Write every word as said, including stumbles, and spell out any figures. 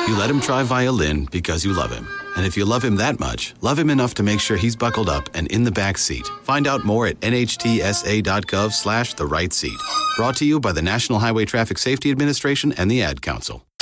You let him try violin because you love him. And if you love him that much, love him enough to make sure he's buckled up and in the back seat. Find out more at nhtsa.gov slash the right seat. Brought to you by the National Highway Traffic Safety Administration and the Ad Council.